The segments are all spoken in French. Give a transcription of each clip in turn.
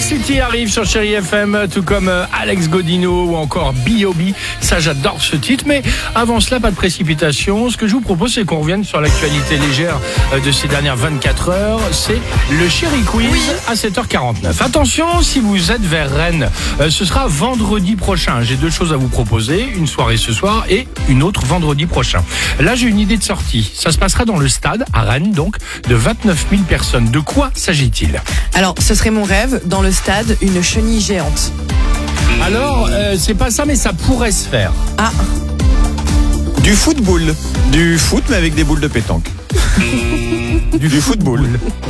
City arrive sur Chérie FM, tout comme Alex Godino ou encore B.O.B. Ça, j'adore ce titre. Mais avant cela, pas de précipitation. Ce que je vous propose, c'est qu'on revienne sur l'actualité légère de ces dernières 24 heures. C'est le Chérie Quiz à 7h49. Attention, si vous êtes vers Rennes, ce sera vendredi prochain. J'ai deux choses à vous proposer. Une soirée ce soir et une autre vendredi prochain. Là, j'ai une idée de sortie. Ça se passera dans le stade, à Rennes, donc, de 29 000 personnes. De quoi s'agit-il ? Alors, ce serait mon rêve, dans le stade, une chenille géante. Alors, c'est pas ça, mais ça pourrait se faire. Ah, Du football. Du foot, mais avec des boules de pétanque. du football.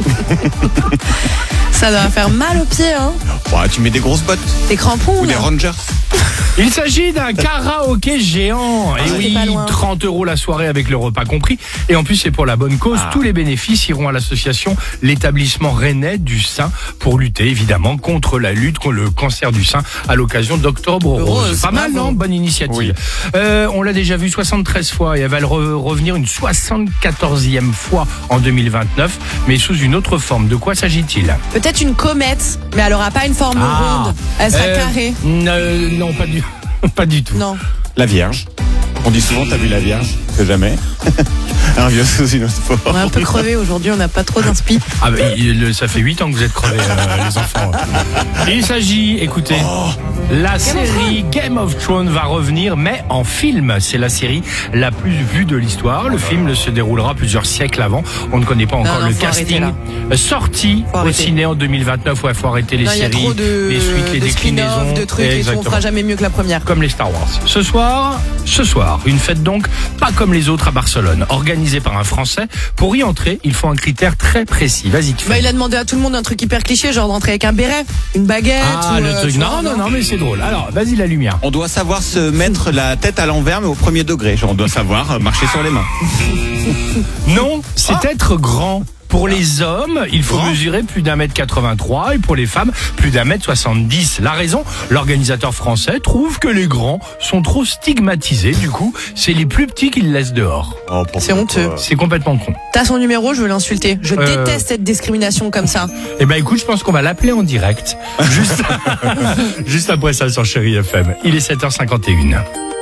ça doit faire mal aux pieds, hein. Ouais, tu mets des grosses bottes. Des crampons, Ou des là. Rangers. Il s'agit d'un karaoké géant. Et oui, pas loin. 30 € la soirée avec le repas compris. Et en plus, c'est pour la bonne cause. Tous les bénéfices iront à l'association L'établissement Rennais du Sein pour lutter évidemment contre le cancer du sein à l'occasion d'Octobre Rose. Pas mal, non ? Bonne initiative. Oui. On l'a déjà vu 73 fois et elle va revenir une 74e fois en 2029, mais sous une autre forme. De quoi s'agit-il ? Peut-être une comète, mais elle aura pas une forme ronde. Elle sera carrée. Non, pas du tout. Non. La Vierge. On dit souvent, t'as vu la Vierge ? Que jamais. Un vieux sous une autre forme. On est un peu crevé aujourd'hui, on n'a pas trop d'inspi. Ah bah, ça fait 8 ans que vous êtes crevés, les enfants. Il s'agit, écoutez, la série Game of Thrones va revenir, mais en film. C'est la série la plus vue de l'histoire. Le film se déroulera plusieurs siècles avant. On ne connaît pas encore le faut casting. arrêter, sorti Faut au arrêter. ciné en 2029. Ouais, faut arrêter les Non, il y a séries, trop de, les suites, les de déclinaisons. spin-off, de trucs et tout, on Exactement. fera jamais mieux que la première. Comme les Star Wars. Ce soir, une fête donc pas comme les autres à Barcelone, organisée par un Français. Pour y entrer, il faut un critère très précis. Vas-y, tu fais. Bah, il a demandé à tout le monde un truc hyper cliché, genre d'entrer avec un béret, une baguette. Ah, ou, le truc. tu vois, Non, mais c'est drôle. Alors, vas-y, la lumière. On doit savoir se mettre la tête à l'envers, mais au premier degré. Genre, on doit savoir marcher sur les mains. Non, c'est être grand. Pour les hommes, il faut mesurer plus d'1m83 et pour les femmes, plus d'1m70. La raison, l'organisateur français trouve que les grands sont trop stigmatisés. Du coup, c'est les plus petits qui le laissent dehors. Oh, C'est honteux. C'est complètement con. T'as son numéro, je veux l'insulter. Je déteste cette discrimination comme ça. Eh ben écoute, je pense qu'on va l'appeler en direct. Juste après ça sur Chérie FM. Il est 7h51.